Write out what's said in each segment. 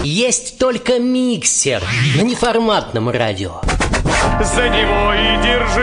Есть только миксер на неформатном радио. За него и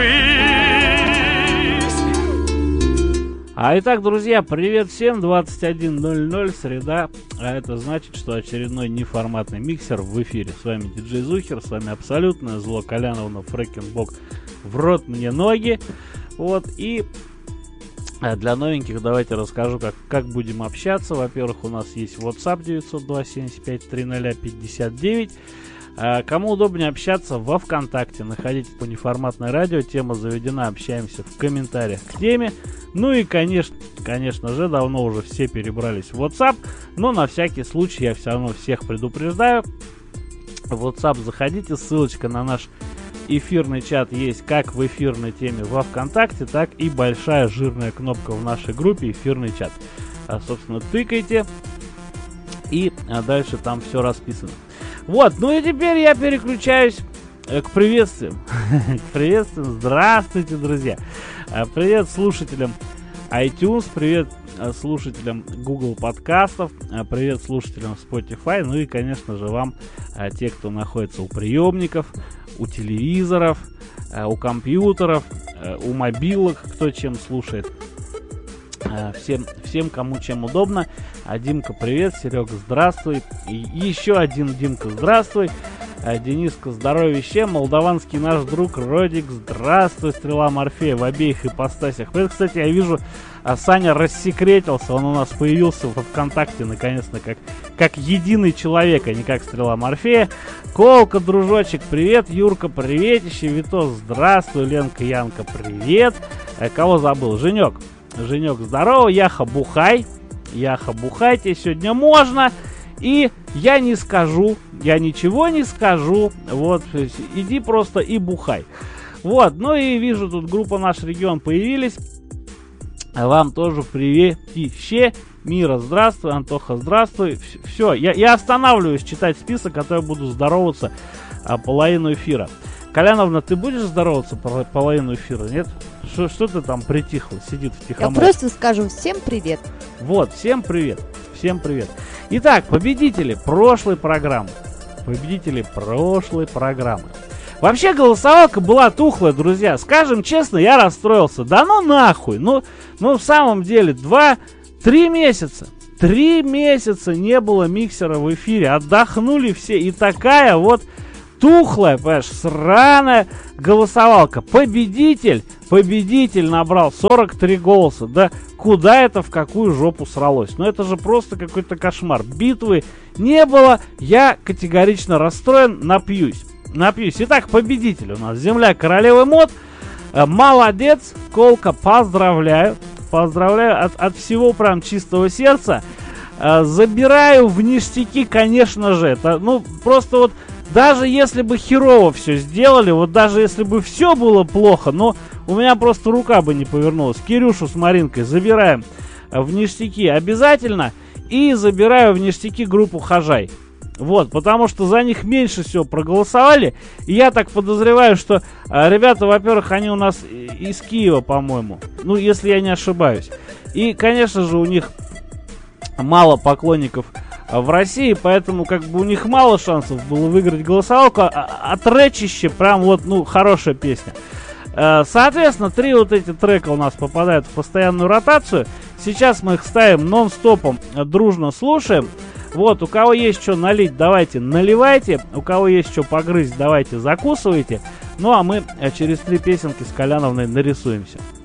держись. Итак, друзья, привет всем, 21:00, среда, а это значит, что очередной неформатный миксер в эфире. С вами диджей Зухер, с вами абсолютное зло Коляновна, Фрэкенбок, в рот мне ноги. Вот, и для новеньких давайте расскажу, как будем общаться. Во-первых, у нас есть WhatsApp 902-75-300-59. Кому удобнее общаться во ВКонтакте, находите по неформатное радио, тема заведена, общаемся в комментариях к теме. Ну и, конечно же, давно уже все перебрались в WhatsApp, но на всякий случай я все равно всех предупреждаю. В WhatsApp заходите, ссылочка на наш эфирный чат есть как в эфирной теме во ВКонтакте, так и большая жирная кнопка в нашей группе «Эфирный чат». Собственно, тыкайте, и дальше там все расписано. Вот, ну и теперь я переключаюсь к приветствиям. К приветствиям. Здравствуйте, друзья. Привет слушателям iTunes, привет слушателям Google подкастов, привет слушателям Spotify, ну и, конечно же, вам, те, кто находится у приемников, у телевизоров, у компьютеров, у мобилок, кто чем слушает. Всем, кому чем удобно. Димка, привет. Серега, здравствуй. И еще один Димка, здравствуй. Дениска, здоровище. Молдаванский наш друг Родик, здравствуй. Стрела Морфея в обеих ипостасях. Привет, кстати, я вижу, Саня рассекретился. Он у нас появился во ВКонтакте, наконец-то, как единый человек, а не как Стрела Морфея. Колка, дружочек, привет. Юрка, приветище. Витос, здравствуй. Ленка, Янка, привет. Кого забыл? Женек, здорово. Яха, бухай. Яха, бухайте, сегодня можно. И я ничего не скажу. Вот, иди просто и бухай. Вот, ну и вижу, тут группа «Наш регион» появились. Вам тоже приветище. Мира, здравствуй. Антоха, здравствуй. Все, я останавливаюсь читать список, а то я буду здороваться половину эфира. Коляновна, ты будешь здороваться половину эфира, нет? Что ты там притихла, сидит в тихомолке? Я просто скажу всем привет. Вот, всем привет. Всем привет. Итак, победители прошлой программы. Вообще голосовалка была тухлая, друзья. Скажем честно, я расстроился. Да ну нахуй. Ну в самом деле, 3 месяца. 3 месяца не было миксера в эфире. Отдохнули все. И такая вот тухлая, понимаешь, сраная голосовалка. Победитель набрал 43 голоса. Да куда это, в какую жопу сралось? Ну это же просто какой-то кошмар. Битвы не было. Я категорично расстроен. Напьюсь. Итак, победитель у нас земля королевы мод. Молодец, Колка, поздравляю. От всего прям чистого сердца. Забираю в ништяки, конечно же. Это, просто вот даже если бы херово все сделали, вот даже если бы все было плохо, но у меня просто рука бы не повернулась. Кирюшу с Маринкой забираем в ништяки обязательно. И забираю в ништяки группу Хажай. Вот, потому что за них меньше всего проголосовали. И я так подозреваю, что ребята, во-первых, они у нас из Киева, по-моему. Ну, если я не ошибаюсь. И, конечно же, у них мало поклонников в России, поэтому как бы у них мало шансов было выиграть голосовалку, а трэчище прям вот, хорошая песня. Соответственно, 3 вот эти трека у нас попадают в постоянную ротацию. Сейчас мы их ставим нон-стопом, дружно слушаем. Вот, у кого есть что налить, давайте наливайте. У кого есть что погрызть, давайте закусывайте. Ну а мы через 3 песенки с Коляновной нарисуемся.